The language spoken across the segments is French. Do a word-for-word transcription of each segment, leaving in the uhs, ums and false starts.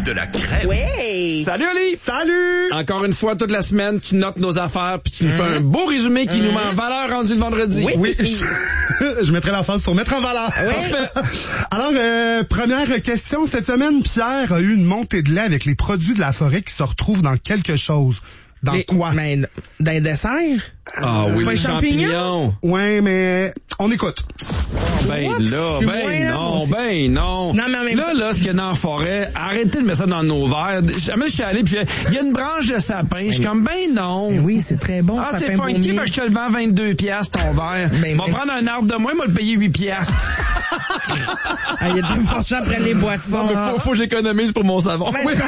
de la crème. Oui! Salut Oli! Salut! Encore une fois, toute la semaine, tu notes nos affaires puis tu nous fais un beau résumé qui nous met en valeur rendu le vendredi. Oui. Oui, je, je mettrai l'emphase sur mettre en valeur. Oui. Alors, euh, première question cette semaine, Pierre a eu une montée de lait avec les produits de la forêt qui se retrouvent dans quelque chose. Dans Les- quoi? Ben, dans les desserts? Ah oui, Pas les les champignons? champignons. Ouais, mais on écoute. Ben What? là, Je suis moins ben là, non, moi, ben non. Non, mais en même là, temps- là, ce qu'il y a dans la forêt, arrêtez de mettre ça dans nos verres. Jamais je suis allé puis il y a une branche de sapin. Je suis comme, ben non. Ben oui, c'est très bon. Ah, ça c'est fait un funky, beau ben, je te le vends vingt-deux piastres ton verre. Ben, Va merci. prendre un arbre de moi, moi le payer huit piastres. Ah, il y a des forts après les boissons. Non, mais faut, faut que j'économise pour mon savon. Ben, Oui.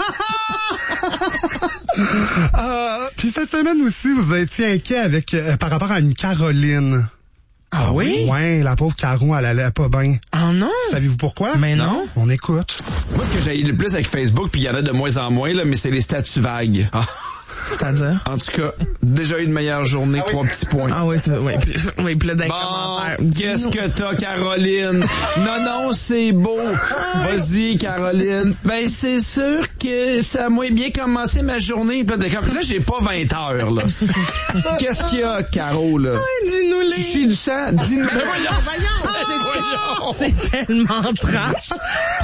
Euh, Puis cette semaine aussi, vous étiez inquiet avec euh, par rapport à une Caroline. Ah oui? Ouais, la pauvre Caro, elle allait pas bien. Ah non? Savez-vous pourquoi? Mais non. On écoute. Moi, ce que j'ai le plus avec Facebook, puis il y en a de moins en moins, là, mais c'est les statuts vagues. Ah. C'est-à-dire? En tout cas, déjà eu une meilleure journée, trois petits points. Ah oui, c'est, oui, puis, oui, puis là, dans les Bon, commentaires. qu'est-ce que t'as, Caroline? Non, non, c'est beau. Vas-y, Caroline. Ben, c'est sûr que ça a moins bien commencé ma journée. Puis Là, de- comme- là, j'ai pas vingt heures, là. Qu'est-ce qu'il y a, Caro, là? Dis-nous les. Tu chies du sang? Dis-nous. Ben voyons, Voyons, voyons. c'est tellement trash.